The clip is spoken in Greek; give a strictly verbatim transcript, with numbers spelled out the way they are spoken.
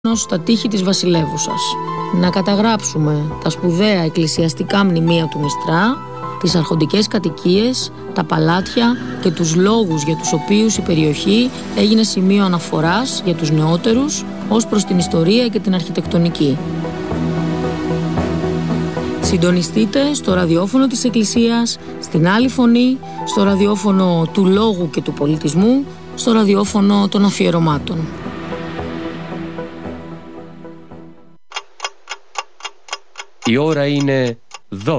στα τείχη της βασιλεύουσας. Να καταγράψουμε τα σπουδαία εκκλησιαστικά μνημεία του Μιστρά, τις αρχοντικές κατοικίες, τα παλάτια και τους λόγους για τους οποίους η περιοχή έγινε σημείο αναφοράς για τους νεότερους ως προς την ιστορία και την αρχιτεκτονική. Συντονιστείτε στο ραδιόφωνο της Εκκλησίας, στην Άλλη Φωνή, στο ραδιόφωνο του Λόγου και του Πολιτισμού, στο ραδιόφωνο των Αφιερωμάτων. Η ώρα είναι δώδεκα.